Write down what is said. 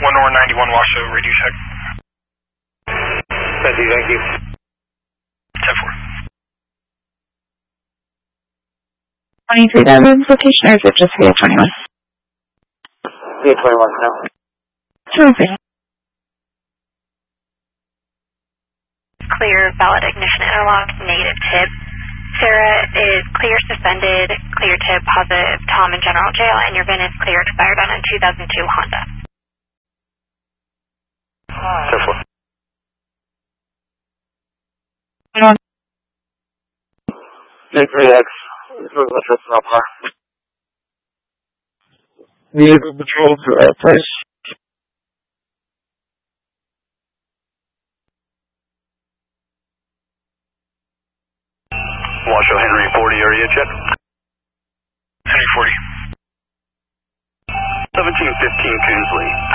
or 91 Washoe, radio check. Thank you. 10-4. 23, that room's location, or is it just VA 21? VA 21 now. Terrific. Clear, valid ignition interlock, negative tip. Sarah is clear suspended, clear tip, positive Tom in general jail, and your VIN is clear expired on a 2002 Honda. 10-4. 3X. That's not far. Vehicle patrol to place. Washoe Henry 40 area check. Henry 40. 1715 Coonsley.